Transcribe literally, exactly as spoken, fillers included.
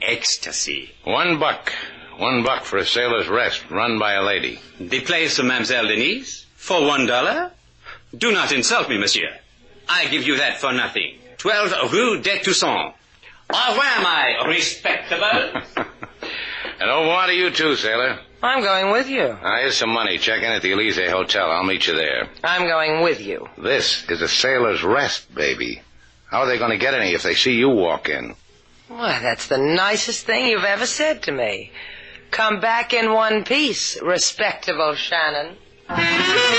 ecstasy. One buck. One buck for a sailor's rest, run by a lady. The place of Mademoiselle Denise? For one dollar? Do not insult me, monsieur. I give you that for nothing. Twelve Rue des Toussaint. Au revoir, my respectable. And au revoir to you too, sailor. I'm going with you. Now, here's some money. Check in at the Elysee Hotel. I'll meet you there. I'm going with you. This is a sailor's rest, baby. How are they going to get any if they see you walk in? Why, that's the nicest thing you've ever said to me. Come back in one piece, respectable Shannon.